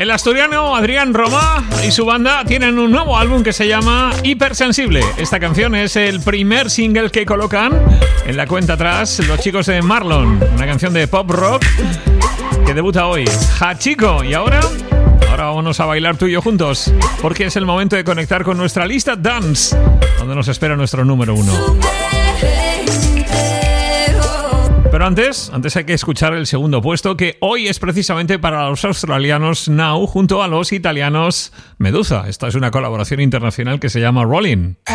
El asturiano Adrián Roma y su banda tienen un nuevo álbum que se llama Hipersensible. Esta canción es el primer single que colocan en la cuenta atrás los chicos de Marlon, una canción de pop rock que debuta hoy. ¡Ja, chico! Y ahora vámonos a bailar tú y yo juntos, porque es el momento de conectar con nuestra lista Dance, donde nos espera nuestro número 1. Pero antes hay que escuchar el segundo puesto, que hoy es precisamente para los australianos Now junto a los italianos Medusa. Esta es una colaboración internacional que se llama Rolling.